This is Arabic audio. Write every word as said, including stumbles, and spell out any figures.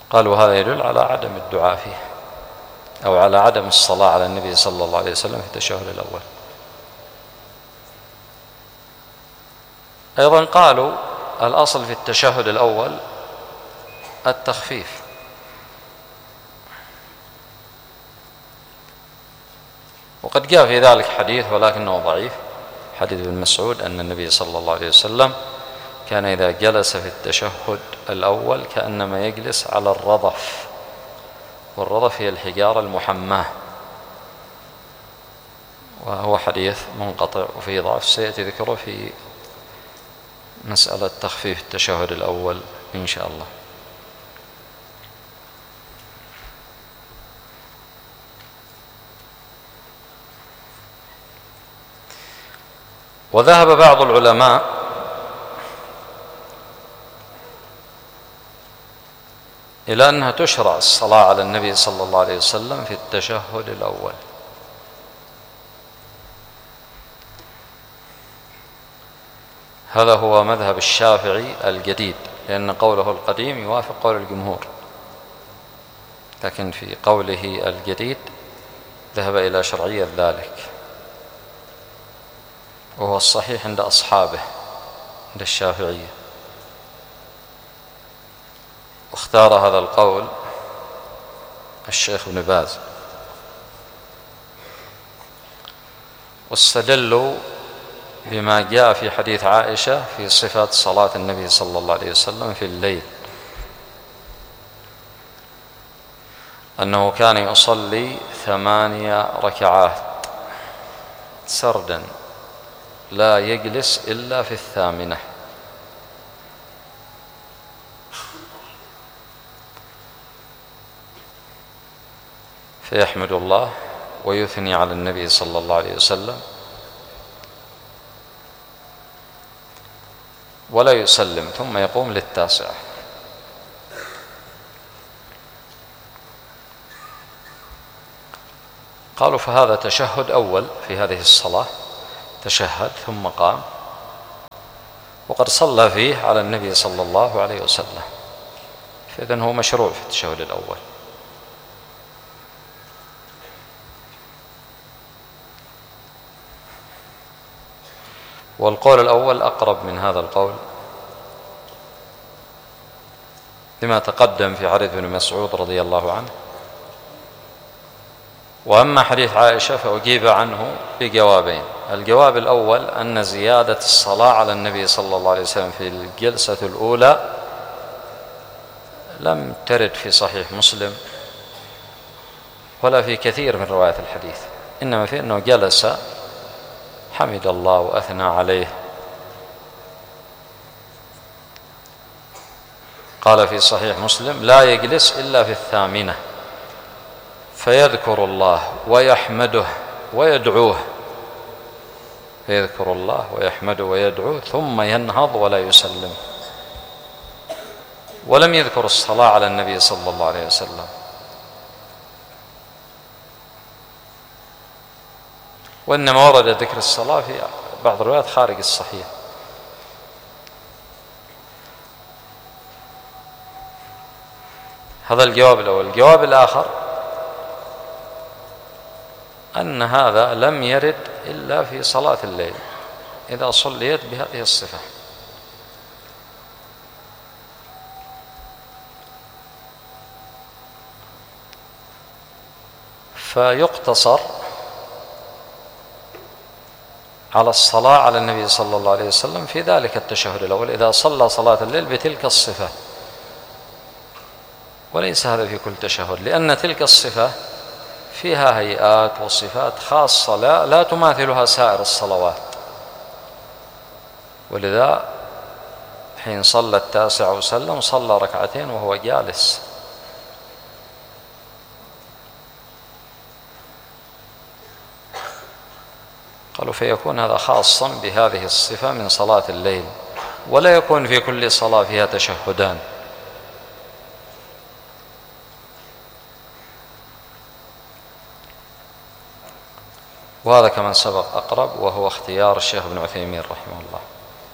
قالوا هذا يدل على عدم الدعاء فيه أو على عدم الصلاة على النبي صلى الله عليه وسلم في التشهد الأول. أيضا قالوا الأصل في التشهد الأول التخفيف، وقد جاء في ذلك حديث ولكنه ضعيف، حديث ابن مسعود أن النبي صلى الله عليه وسلم كان إذا جلس في التشهد الأول كأنما يجلس على الرضف، والرضف هي الحجارة المحماة، وهو حديث منقطع وفيه ضعف سيأتي ذكره في مسألة تخفيف التشهد الأول إن شاء الله. وذهب بعض العلماء إلى أنها تشرع الصلاة على النبي صلى الله عليه وسلم في التشهد الأول، هذا هو مذهب الشافعي الجديد، لأن قوله القديم يوافق قول الجمهور، لكن في قوله الجديد ذهب إلى شرعية ذلك، وهو الصحيح عند أصحابه عند الشافعية. واختار هذا القول الشيخ ابن باز، واستدلوا بما جاء في حديث عائشة في صفة صلاة النبي صلى الله عليه وسلم في الليل، أنه كان يصلي ثمانية ركعات سردا لا يجلس إلا في الثامنة، فيحمد الله ويثني على النبي صلى الله عليه وسلم ولا يسلم، ثم يقوم للتاسعة. قالوا فهذا تشهد أول في هذه الصلاة، تشهد ثم قام، وقد صلى فيه على النبي صلى الله عليه وسلم، فإذن هو مشروع في التشهد الأول. والقول الأول أقرب من هذا القول لما تقدم في حديث ابن مسعود رضي الله عنه. وأما حديث عائشة فأجيب عنه بجوابين: الجواب الأول أن زيادة الصلاة على النبي صلى الله عليه وسلم في الجلسة الأولى لم ترد في صحيح مسلم ولا في كثير من روايات الحديث، إنما في أنه جلس حمد الله وأثنى عليه، قال في صحيح مسلم: لا يجلس إلا في الثامنة فيذكر الله ويحمده ويدعوه، فيذكر الله ويحمده ويدعوه ثم ينهض ولا يسلم، ولم يذكر الصلاة على النبي صلى الله عليه وسلم. وإنما ورد ذكر الصلاة في بعض الروايات خارج الصحيح. هذا الجواب الأول. الجواب الآخر أن هذا لم يرد إلا في صلاة الليل إذا صليت بهذه الصفة، فيقتصر على الصلاة على النبي صلى الله عليه وسلم في ذلك التشهد الأول إذا صلى صلاة الليل بتلك الصفة، وليس هذا في كل تشهد، لأن تلك الصفة فيها هيئات وصفات خاصة لا, لا تماثلها سائر الصلوات. ولذا حين صلى التاسع وسلم صلى ركعتين وهو جالس، قالوا فيكون هذا خاصا بهذه الصفة من صلاة الليل، ولا يكون في كل صلاة فيها تشهدان. وهذا كما سبق أقرب، وهو اختيار الشيخ ابن عثيمين رحمه الله.